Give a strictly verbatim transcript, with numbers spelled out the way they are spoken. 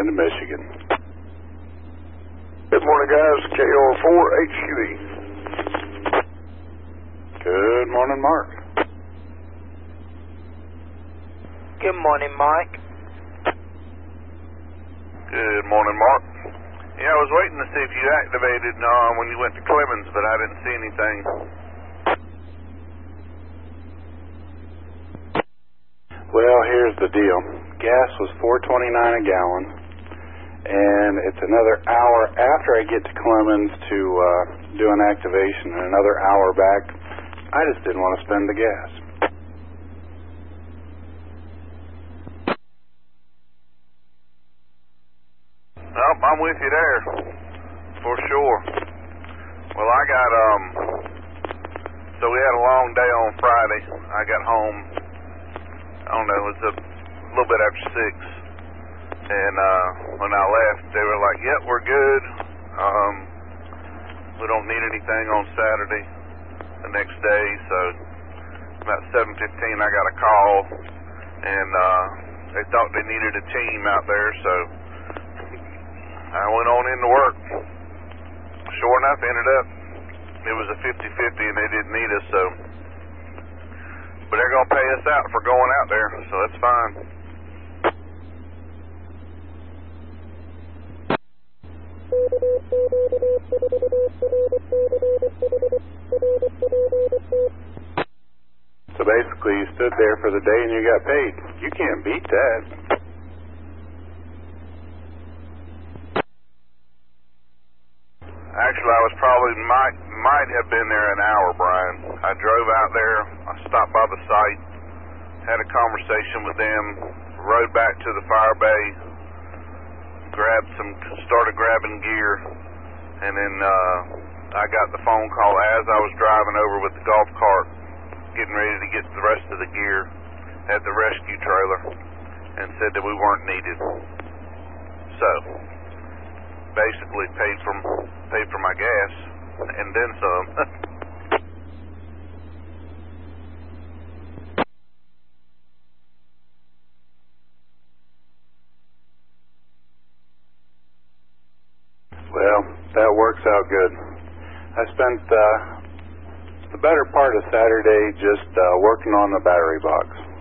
into Michigan. Good morning, guys. K R four H Q E. Good morning, Mark. Good morning, Mike. Good morning, Mark. Yeah, I was waiting to see if you activated uh, when you went to Clemens, but I didn't see anything. Well, here's the deal. Gas was four twenty-nine a gallon, and it's another hour after I get to Clemens to uh, do an activation, and another hour back. I just didn't want to spend the gas. Nope, I'm with you there, for sure. Well, I got, um, so we had a long day on Friday. I got home, I don't know, it was a little bit after six. And uh, when I left, they were like, yep, we're good. Um, we don't need anything on Saturday the next day. So about seven fifteen, I got a call, and uh, they thought they needed a team out there, so I went on into work. Sure enough, ended up, it was a fifty fifty, and they didn't need us, so. But they're going to pay us out for going out there, so that's fine. So basically, you stood there for the day and you got paid. You can't beat that. Actually, I was probably, might, might have been there an hour, Brian. I drove out there, I stopped by the site, had a conversation with them, rode back to the fire bay, grabbed some, started grabbing gear, and then uh, I got the phone call as I was driving over with the golf cart, getting ready to get the rest of the gear at the rescue trailer, and said that we weren't needed. So, basically paid for, paid for my gas, and then some. Well, that works out good. I spent uh, the better part of Saturday just uh, working on the battery box.